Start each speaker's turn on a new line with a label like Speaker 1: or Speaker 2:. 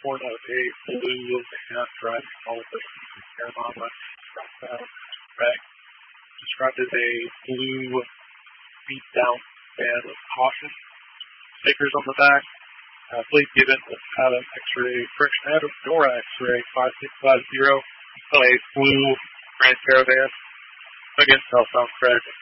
Speaker 1: report of a blue cab driving all the way to Carolina. Wreck described as a blue beat down van with caution stickers on the back. Please give it out of X-ray friction out of door X-ray 5650 on a blue Grand Caravan against southbound Craig.